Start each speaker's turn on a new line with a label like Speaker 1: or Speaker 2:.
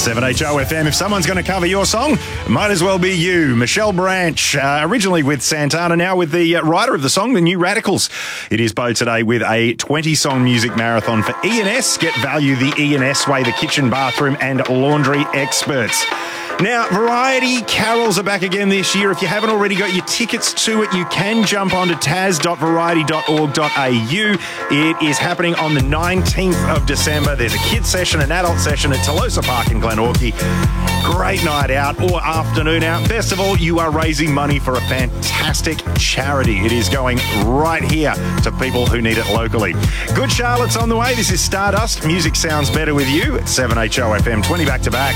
Speaker 1: 7HOFM. If someone's going to cover your song, it might as well be you. Michelle Branch, originally with Santana, now with the writer of the song, The New Radicals. It is Bo today with a 20-song music marathon for E&S. Get value the E&S way, the kitchen, bathroom and laundry experts. Now, Variety Carols are back again this year. If you haven't already got your tickets to it, you can jump onto taz.variety.org.au. It is happening on the 19th of December. There's a kids session, an adult session at Telosa Park in Glenorchy. Great night out or afternoon out. Best of all, you are raising money for a fantastic charity. It is going right here to people who need it locally. Good Charlotte's on the way. This is Stardust. Music sounds better with you at 7HOFM. 20 back to back.